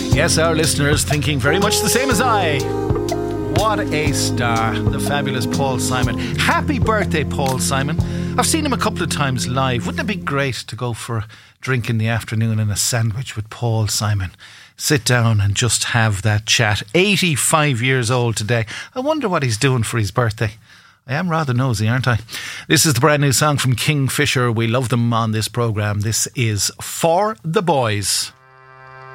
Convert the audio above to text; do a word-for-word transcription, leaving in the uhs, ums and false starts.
Yes, our listeners thinking very much the same as I. What a star, the fabulous Paul Simon. Happy birthday, Paul Simon. I've seen him a couple of times live. Wouldn't it be great to go for a drink in the afternoon and a sandwich with Paul Simon? Sit down and just have that chat. eighty-five years old today. I wonder what he's doing for his birthday. I am rather nosy, aren't I? This is the brand new song from Kingfisher. We love them on this programme. This is For the Boys.